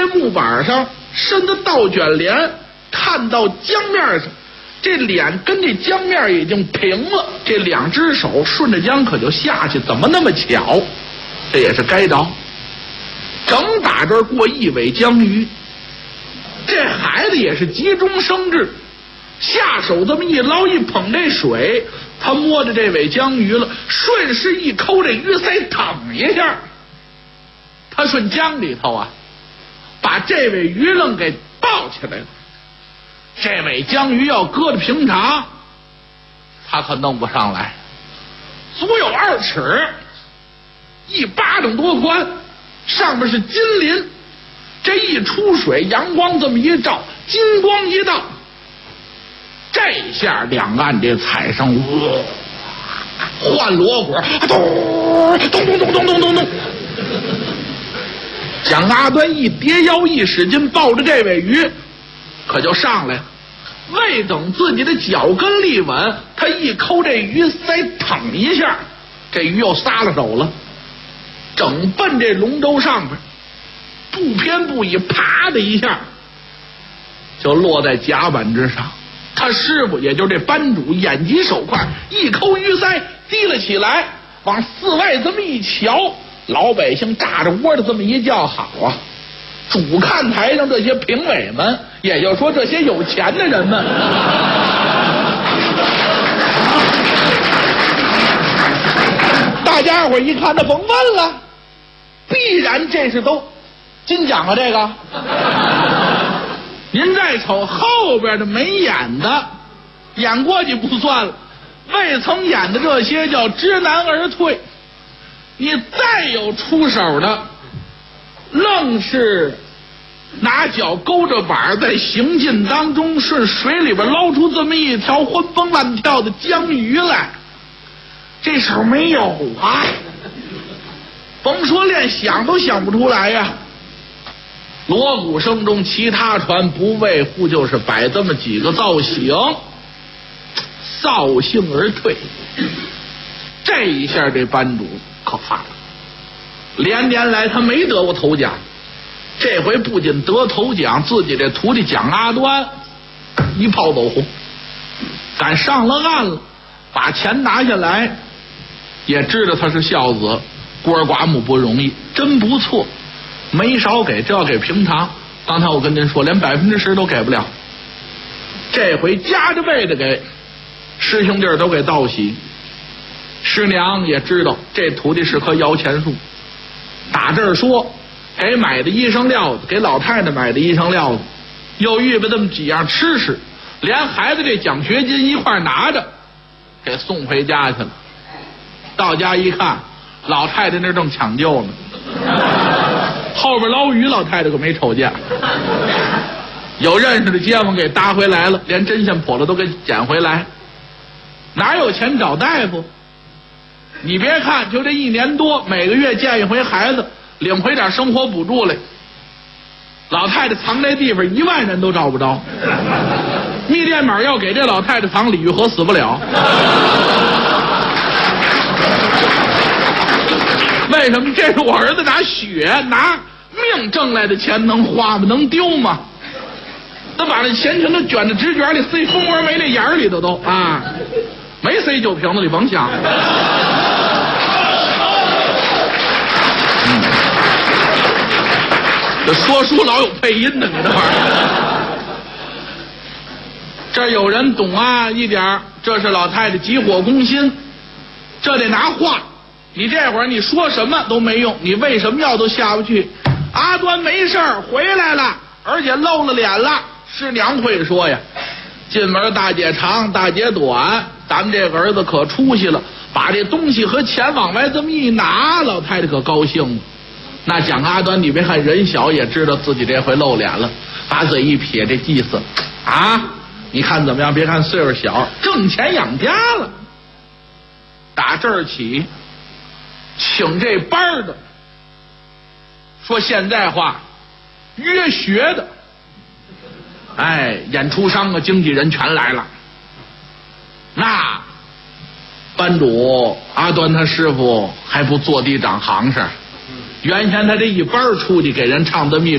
这木板上伸的倒卷帘，看到江面上，这脸跟这江面已经平了，这两只手顺着江可就下去，怎么那么巧？这也是该着。正打这儿过一尾江鱼，这孩子也是急中生智，下手这么一捞一捧这水，他摸着这尾江鱼了，顺势一抠这鱼鳃，腾一下，他顺江里头啊，把这尾鱼愣给抱起来了。这尾江鱼要搁着平常，他可弄不上来，足有2尺，1巴掌多宽，上面是金鳞，这一出水，阳光这么一照，金光一道，这下两岸这踩上，换锣鼓，咚咚咚咚咚咚咚。蒋阿端一叠腰一使劲，抱着这尾鱼，可就上来了。未等自己的脚跟立稳，他一抠这鱼鳃，腾一下，这鱼又撒了手了，整奔这龙舟上边，不偏不倚，啪的一下就落在甲板之上。他师傅也就是这班主眼疾手快，一抠鱼鳃提了起来，往寺外这么一瞧，老百姓炸着窝的这么一叫好啊！主看台上这些评委们，也就是说这些有钱的人们，大家伙一看，那甭问了，必然这是都金奖啊！这个，您再瞅后边的没演的，演过去不算了，未曾演的这些叫知难而退。你再有出手的，愣是拿脚勾着板，在行进当中顺水里边捞出这么一条欢蹦乱跳的江鱼来，这手没有啊，甭说连想都想不出来呀。锣鼓声中，其他船不外乎就是摆这么几个造型，扫兴而退。这一下这班主可怕了，连年来他没得过头奖，这回不仅得头奖，自己这徒弟蒋阿端一炮走红，赶上了岸了，把钱拿下来，也知道他是孝子，孤儿寡母不容易，真不错，没少给，这要给平常，刚才我跟您说，连10%都给不了。这回夹着背的给，师兄弟都给道喜。师娘也知道这徒弟是棵摇钱树，打这儿说给买的衣裳料子，给老太太买的衣裳料子，又预备这么几样吃食，连孩子这奖学金一块拿着，给送回家去了。到家一看，老太太那正抢救呢，后边捞鱼，老太太可没瞅见。有认识的街坊给搭回来了，连针线跛了都给捡回来。哪有钱找大夫？你别看就这1年多，每个月见一回孩子，领回点生活补助来，老太太藏那地方1万人都找不着。密电码要给这老太太藏，李玉和死不了。为什么？这是我儿子拿血拿命挣来的钱，能花吗？能丢吗？他把那钱全都卷到纸卷里，塞蜂窝煤那眼里头都啊，没塞酒瓶子里，甭想。这说书老有配音的，你这玩意儿。这有人懂啊一点，这是老太太急火攻心，这得拿话。你这会儿你说什么都没用，你为什么药都下不去。阿端没事儿回来了，而且露了脸了。师娘会说呀，进门大姐长大姐短，咱们这个儿子可出息了，把这东西和钱往外这么一拿，老太太可高兴了。那蒋阿端你别看人小，也知道自己这回露脸了，把嘴一撇，这意思啊，你看怎么样？别看岁数小，挣钱养家了。打这儿起请这班的，说现在话约学的，哎，演出商啊经纪人全来了。那班主阿端他师傅还不坐地长行事，原先他这一班出去给人唱这么一